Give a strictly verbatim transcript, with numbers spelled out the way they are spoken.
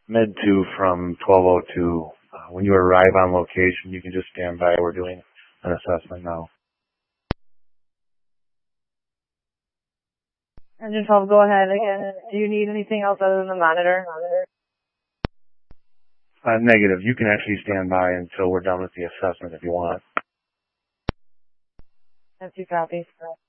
Med two from twelve oh two. Uh, when you arrive on location, you can just stand by. We're doing an assessment now. Engine twelve, go ahead again. Do you need anything else other than the monitor? Uh, negative. You can actually stand by until we're done with the assessment if you want. That's two copies.